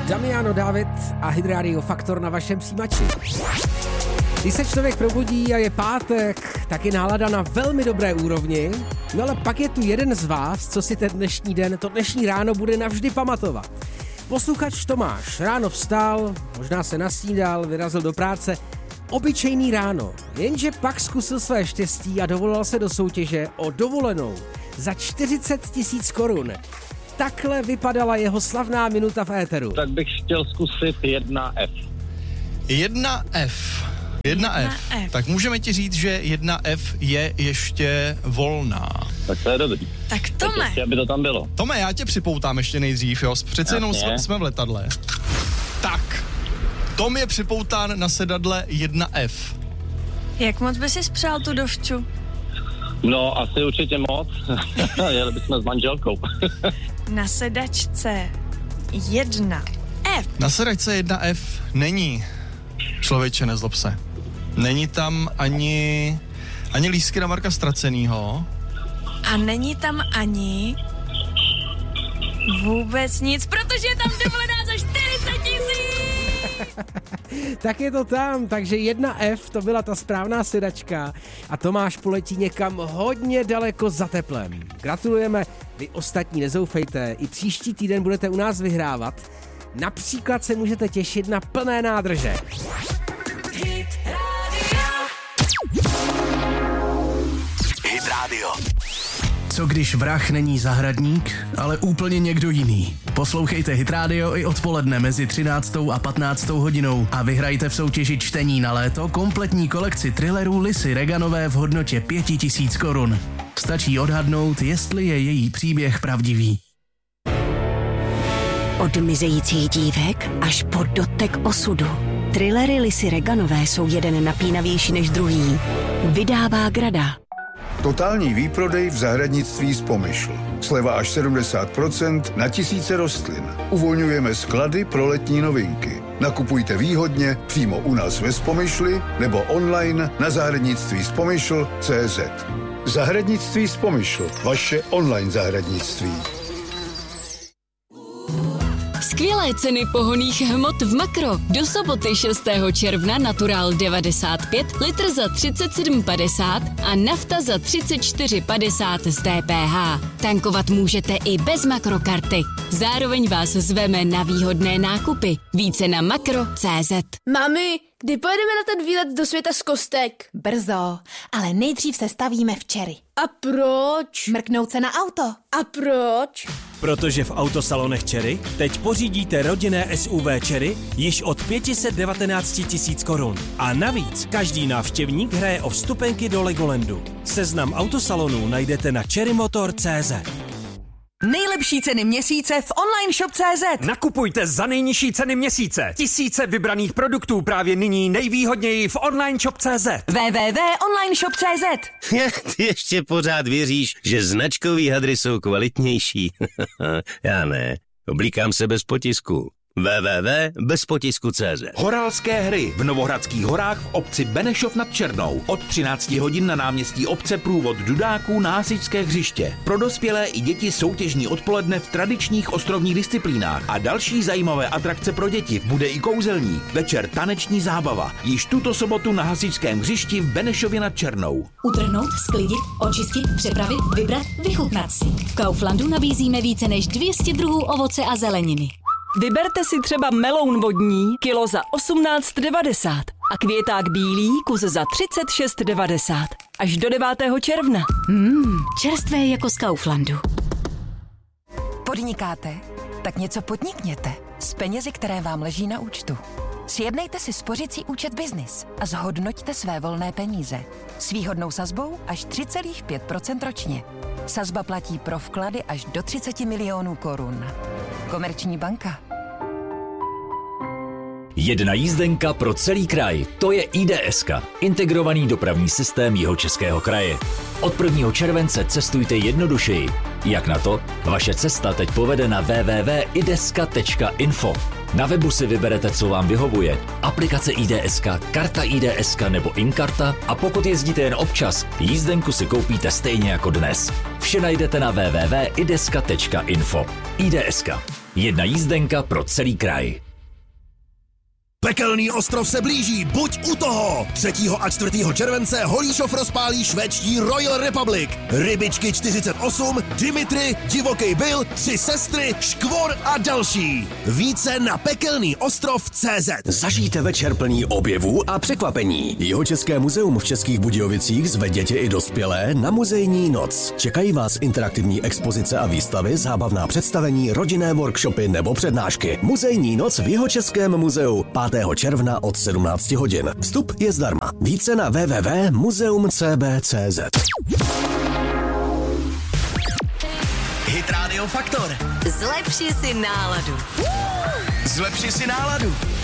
Damiano David a Hit Radio Faktor na vašem přijímači. Když se člověk probudí a je pátek, tak je nálada na velmi dobré úrovni. No ale pak je tu jeden z vás, co si ten dnešní den, to dnešní ráno bude navždy pamatovat. Posluchač Tomáš ráno vstal, možná se nasnídal, vyrazil do práce. Obyčejný ráno, jenže pak zkusil své štěstí a dovolal se do soutěže o dovolenou za 40 000 korun. Takhle vypadala jeho slavná minuta v éteru. Tak bych chtěl zkusit 1F. 1F. 1F. Tak můžeme ti říct, že 1F je ještě volná. Tak to je dobrý. Tak Tome. Tak aby to tam bylo. Tome, já tě připoutám ještě nejdřív, jo? Přece jenom jsme v letadle. Tak. Tom je připoután na sedadle 1F. Jak moc by si spřál tu dovču? No, asi určitě moc. Jeli bychom s manželkou. Na sedačce 1F. Na sedačce 1F není, člověče, nezlob se. Není tam ani lístky na Marka Ztracenýho. A není tam ani vůbec nic, protože je tam dovolená za 40 000. Tak je to tam, takže 1F to byla ta správná sedačka a Tomáš poletí někam hodně daleko za teplem. Gratulujeme, vy ostatní nezoufejte, i příští týden budete u nás vyhrávat. Například se můžete těšit na plné nádrže. Hit Radio. Co když vrah není zahradník, ale úplně někdo jiný? Poslouchejte Hit Radio i odpoledne mezi 13. a 15. hodinou a vyhrajte v soutěži čtení na léto kompletní kolekci thrillerů Lisy Reganové v hodnotě 5 000 korun. Stačí odhadnout, jestli je její příběh pravdivý. Od mizejících dívek až po dotek osudu. Thrillery Lisy Reganové jsou jeden napínavější než druhý. Vydává Grada. Totální výprodej v zahradnictví z Pomyšl. Sleva až 70% na tisíce rostlin. Uvolňujeme sklady pro letní novinky. Nakupujte výhodně přímo u nás ve Spomyšli nebo online na zahradnictví.spomyšl.cz. Zahradnictví z Pomyšl. Vaše online zahradnictví. Skvělé ceny pohonných hmot v Makro. Do soboty 6. června Natural 95, litr za 37,50 a nafta za 34,50 z DPH. Tankovat můžete i bez Makrokarty. Zároveň vás zveme na výhodné nákupy. Více na makro.cz. Mami, kdy pojedeme na ten výlet do světa z kostek? Brzo, ale nejdřív se stavíme včery. A proč? Mrknout se na auto. A proč? Protože v autosalonech Cherry teď pořídíte rodinné SUV Cherry již od 519 000 korun. A navíc každý návštěvník hraje o vstupenky do Legolandu. Seznam autosalonů najdete na cherrymotor.cz. Nejlepší ceny měsíce v online shop.cz. Nakupujte za nejnižší ceny měsíce. Tisíce vybraných produktů právě nyní nejvýhodněji v online shop.cz. www.onlineshop.cz. Ty ještě pořád věříš, že značkový hadry jsou kvalitnější? Já ne. Oblíkám se bez potisku. www.bezpotisku.cz. Horálské hry v Novohradských horách v obci Benešov nad Černou. Od 13 hodin na náměstí obce průvod dudáků na hasičské hřiště. Pro dospělé i děti soutěžní odpoledne v tradičních ostrovních disciplínách a další zajímavé atrakce pro děti. Bude i kouzelník. Večer taneční zábava. Již tuto sobotu na hasičském hřišti v Benešově nad Černou. Utrhnout, sklidit, očistit, přepravit, vybrat, vychutnat si. V Kauflandu nabízíme více než 200 druhů ovoce a zeleniny. Vyberte si třeba meloun vodní, kilo za 18,90 a květák bílý, kus za 36,90. Až do 9. června. Čerstvé jako z Kauflandu. Podnikáte? Tak něco podnikněte s penězi, které vám leží na účtu. Sjednejte si spořicí účet Business a zhodnoťte své volné peníze. S výhodnou sazbou až 3,5% ročně. Sazba platí pro vklady až do 30 milionů korun. Komerční banka. Jedna jízdenka pro celý kraj. To je IDS, integrovaný dopravní systém Jihočeského kraje. Od 1. července cestujte jednodušeji. Jak na to? Vaše cesta teď povede na www.ideska.info. Na webu si vyberete, co vám vyhovuje. Aplikace IDSK, karta IDSK nebo InKarta a pokud jezdíte jen občas, jízdenku si koupíte stejně jako dnes. Vše najdete na www.idska.info. IDSK. Jedna jízdenka pro celý kraj. Pekelný ostrov se blíží, buď u toho! 3. a 4. července Holíšov rozpálí švédští Royal Republic. Rybičky 48, Dimitri, Divoký Bill, 3 sestry, Škvor a další. Více na pekelnýostrov.cz. Zažijte večer plný objevů a překvapení. Jihočeské muzeum v Českých Budějovicích zve děti i dospělé na muzejní noc. Čekají vás interaktivní expozice a výstavy, zábavná představení, rodinné workshopy nebo přednášky. Muzejní noc v Jihočeském muzeu 5. června od 17 hodin. Vstup je zdarma. Více na www.muzeumcb.cz. Hit Radio Faktor. Zlepši si náladu. Zlepši si náladu.